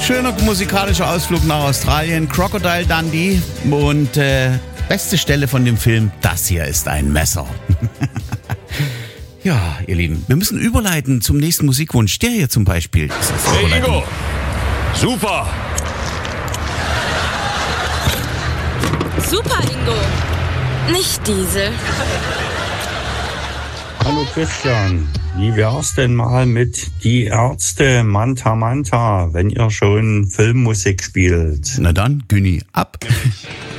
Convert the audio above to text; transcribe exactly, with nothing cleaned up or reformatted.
Schöner musikalischer Ausflug nach Australien, Crocodile Dundee und äh, beste Stelle von dem Film, das hier ist ein Messer. Ja, ihr Lieben, wir müssen überleiten zum nächsten Musikwunsch. Der hier zum Beispiel. Hey Ingo, super. Super, Ingo. Nicht Diesel. Hallo Christian, wie wär's denn mal mit Die Ärzte Manta Manta, wenn ihr schon Filmmusik spielt? Na dann, Günni, ab.